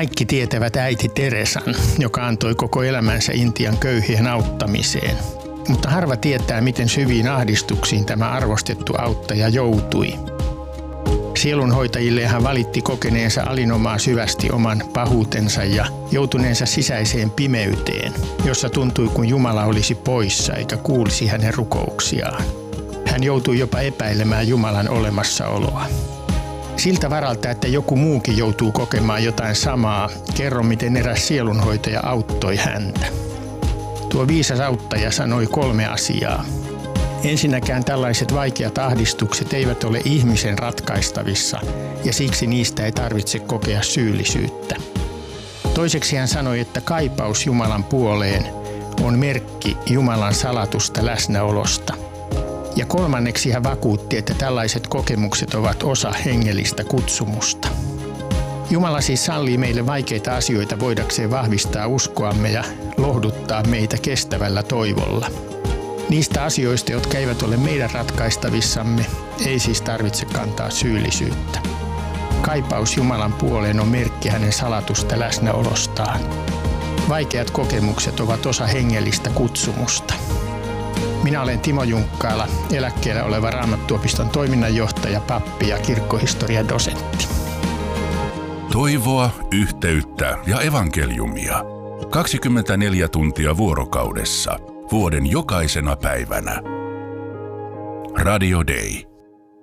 Kaikki tietävät äiti Teresan, joka antoi koko elämänsä Intian köyhien auttamiseen. Mutta harva tietää, miten syviin ahdistuksiin tämä arvostettu auttaja joutui. Sielunhoitajille hän valitti kokeneensa alinomaa syvästi oman pahuutensa ja joutuneensa sisäiseen pimeyteen, jossa tuntui kuin Jumala olisi poissa eikä kuulisi hänen rukouksiaan. Hän joutui jopa epäilemään Jumalan olemassaoloa. Siltä varalta, että joku muukin joutuu kokemaan jotain samaa, kerro miten eräs sielunhoitaja auttoi häntä. Tuo viisas auttaja sanoi 3 asiaa. Ensinnäkään tällaiset vaikeat ahdistukset eivät ole ihmisen ratkaistavissa ja siksi niistä ei tarvitse kokea syyllisyyttä. Toiseksi hän sanoi, että kaipaus Jumalan puoleen on merkki Jumalan salatusta läsnäolosta. Ja kolmanneksi hän vakuutti, että tällaiset kokemukset ovat osa hengellistä kutsumusta. Jumala siis sallii meille vaikeita asioita voidakseen vahvistaa uskoamme ja lohduttaa meitä kestävällä toivolla. Niistä asioista, jotka eivät ole meidän ratkaistavissamme, ei siis tarvitse kantaa syyllisyyttä. Kaipaus Jumalan puoleen on merkki hänen salatusta läsnäolostaan. Vaikeat kokemukset ovat osa hengellistä kutsumusta. Minä olen Timo Junkkaala, eläkkeellä oleva Raamattuopiston toiminnanjohtaja, pappi ja kirkkohistoria-dosentti. Toivoa, yhteyttä ja evankeliumia. 24 tuntia vuorokaudessa, vuoden jokaisena päivänä. Radio Day.